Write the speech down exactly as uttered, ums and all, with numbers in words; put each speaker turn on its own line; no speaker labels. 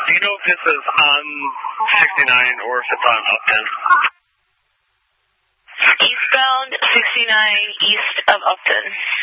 Do you know if this is on sixty-nine or if it's on Upton?
Eastbound sixty-nine east of Upton.